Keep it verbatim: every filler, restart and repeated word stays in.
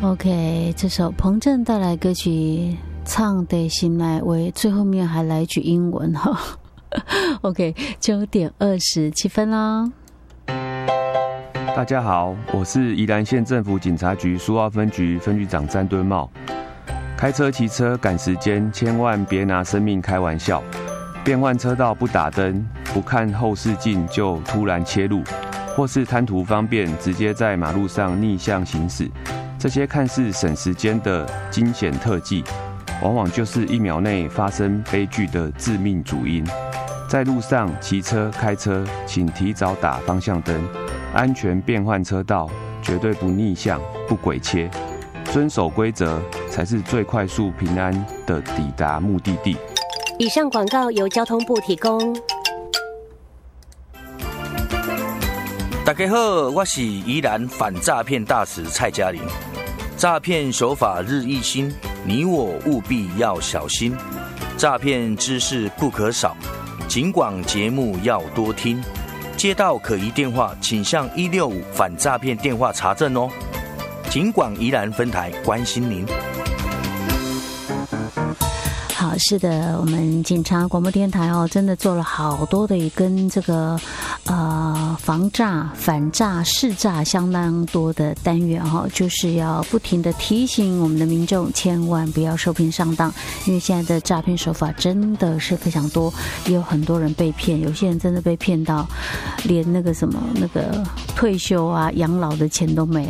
OK， 这首彭震带来歌曲唱的心来为，最后面还来一句英文哈。OK， 九点二十七分啦。 大家好，我是宜兰县政府警察局苏澳分局分局长詹敦茂。开车骑车赶时间，千万别拿生命开玩笑。变换车道不打灯，不看后视镜就突然切入，或是贪图方便，直接在马路上逆向行驶。这些看似省时间的惊险特技，往往就是一秒内发生悲剧的致命主因。在路上骑车、开车，请提早打方向灯，安全变换车道，绝对不逆向、不鬼切，遵守规则才是最快速、平安的抵达目的地。 以上广告由交通部提供。 大家好，我是宜兰反诈骗大使蔡嘉玲。诈骗手法日益新，你我务必要小心。诈骗知识不可少，警广节目要多听。接到可疑电话，请向一六五反诈骗电话查证哦。警广宜兰分台关心您。 好，是的，我们警察广播电台哦，真的做了好多的跟这个呃防诈、反诈、试诈相当多的单元哈、哦，就是要不停的提醒我们的民众，千万不要受骗上当，因为现在的诈骗手法真的是非常多，也有很多人被骗，有些人真的被骗到连那个什么那个退休啊、养老的钱都没